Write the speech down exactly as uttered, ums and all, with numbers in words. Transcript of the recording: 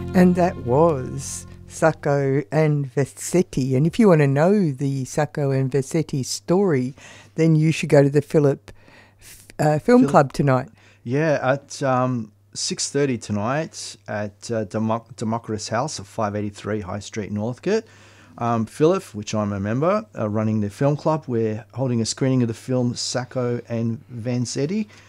And that was Sacco and Vanzetti. And if you want to know the Sacco and Vanzetti story, then you should go to the Philip uh, Film Philip- Club tonight. Yeah, at um, six thirty tonight at uh, Democ- Democritus House at five eighty-three High Street, Northcote. Um, Philip, which I'm a member, are running the film club. We're holding a screening of the film Sacco and Vanzetti.